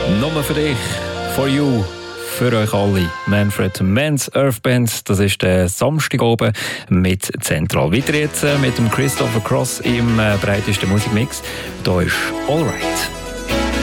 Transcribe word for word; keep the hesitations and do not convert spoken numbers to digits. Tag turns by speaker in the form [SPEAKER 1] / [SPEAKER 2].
[SPEAKER 1] Nur für dich, for you, für euch alle. Manfred Mann's Earth Band, das ist der Samstag oben mit Zentral. Weiter jetzt mit dem Christopher Cross im breitesten Musikmix. Da ist All Right.